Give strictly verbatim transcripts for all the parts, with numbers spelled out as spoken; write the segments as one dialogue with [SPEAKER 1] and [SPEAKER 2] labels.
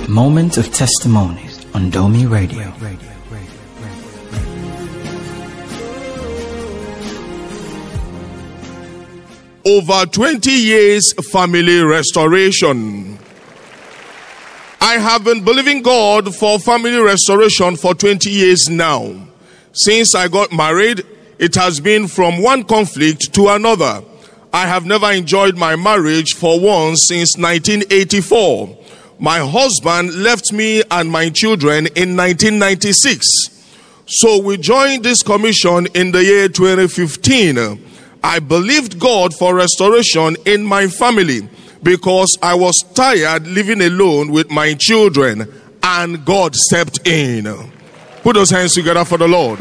[SPEAKER 1] Moment of Testimonies on Domi Radio.
[SPEAKER 2] Over twenty years family restoration. I have been believing God for family restoration for twenty years now. Since I got married, it has been from one conflict to another. I have never enjoyed my marriage for once since nineteen eighty-four. My husband left me and my children in nineteen ninety-six. So we joined this commission in the year twenty fifteen. I believed God for restoration in my family because I was tired living alone with my children, and God stepped in. Put those hands together for the Lord.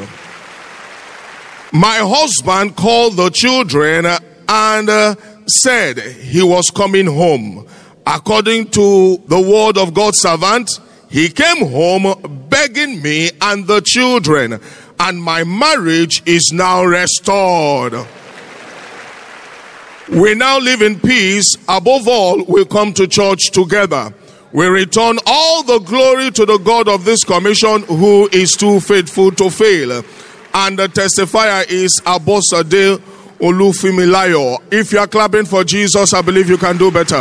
[SPEAKER 2] My husband called the children and uh, said he was coming home. According to the word of God's servant, he came home begging me and the children, and my marriage is now restored. We now live in peace. Above all, we come to church together. We return all the glory to the God of this commission, who is too faithful to fail. And the testifier is Abosade Olufimilayo. If you are clapping for Jesus, I believe you can do better.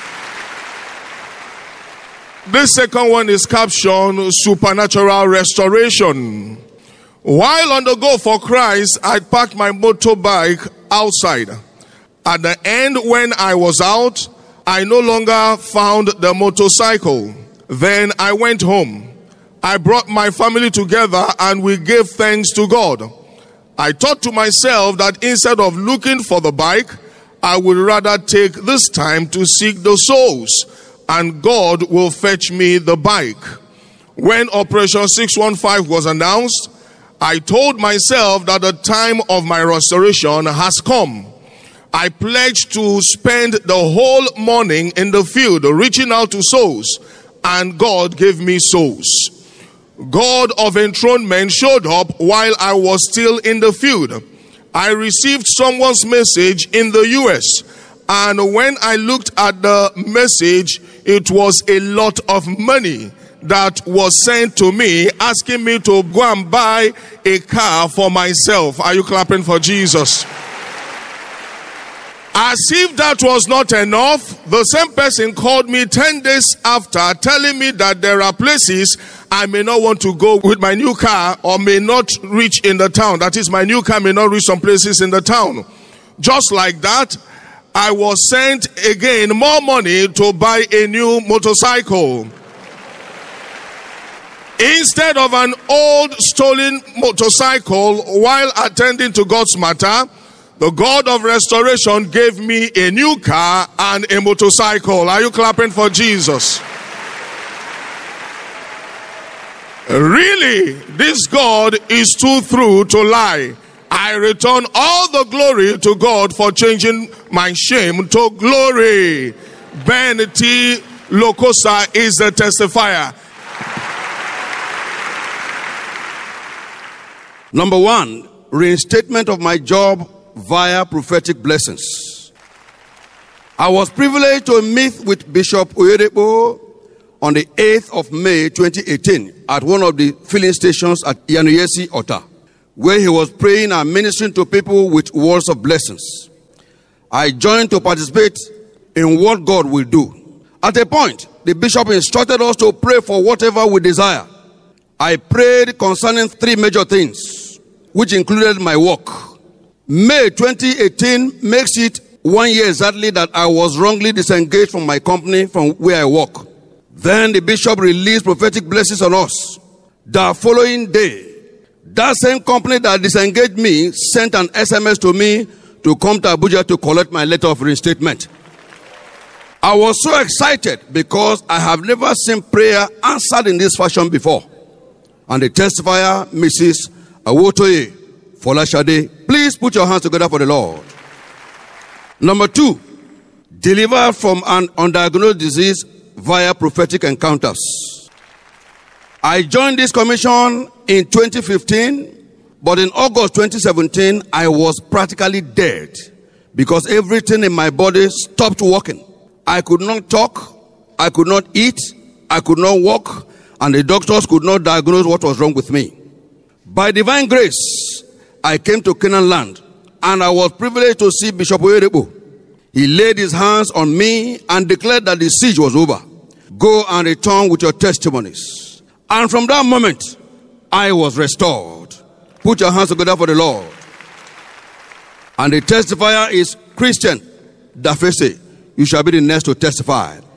[SPEAKER 2] This second one is captioned Supernatural Restoration. While on the go for Christ, I parked my motorbike outside. At the end, when I was out, I no longer found the motorcycle. Then I went home. I brought my family together and we gave thanks to God. I thought to myself that instead of looking for the bike, I would rather take this time to seek the souls, and God will fetch me the bike. When Operation six one five was announced, I told myself that the time of my restoration has come. I pledged to spend the whole morning in the field reaching out to souls, and God gave me souls. God of enthronement showed up while I was still in the field. I received someone's message in the U S, and when I looked at the message, it was a lot of money that was sent to me, asking me to go and buy a car for myself. Are you clapping for Jesus? As if that was not enough, the same person called me ten days after, telling me that there are places I may not want to go with my new car, or may not reach in the town. That is, my new car may not reach some places in the town. Just like that, I was sent again more money to buy a new motorcycle. Instead of an old stolen motorcycle, while attending to God's matter, the God of restoration gave me a new car and a motorcycle. Are you clapping for Jesus? Really, this God is too true to lie. I return all the glory to God for changing my shame to glory. Ben T. Lokosa is the testifier.
[SPEAKER 3] Number one, reinstatement of my job via prophetic blessings. I was privileged to meet with Bishop Oyedepo on the eighth of May twenty eighteen at one of the filling stations at Yanuyesi, Ota, where he was praying and ministering to people with words of blessings. I joined to participate in what God will do. At a point, the bishop instructed us to pray for whatever we desire. I prayed concerning three major things, which included my work. May twenty eighteen makes it one year exactly that I was wrongly disengaged from my company from where I work. Then the bishop released prophetic blessings on us. The following day, that same company that disengaged me sent an S M S to me to come to Abuja to collect my letter of reinstatement. I was so excited because I have never seen prayer answered in this fashion before. And the testifier, Missus Awotoye Folashade, please put your hands together for the Lord. Number two, delivered from an undiagnosed disease via prophetic encounters. I joined this commission in twenty fifteen, but in August twenty seventeen, I was practically dead because everything in my body stopped working. I could not talk, I could not eat, I could not walk, and the doctors could not diagnose what was wrong with me. By divine grace, I came to Canaan land, and I was privileged to see Bishop Oyedepo. He laid his hands on me and declared that the siege was over. Go and return with your testimonies. And from that moment, I was restored. Put your hands together for the Lord. And the testifier is Christian Dafese. You shall be the next to testify.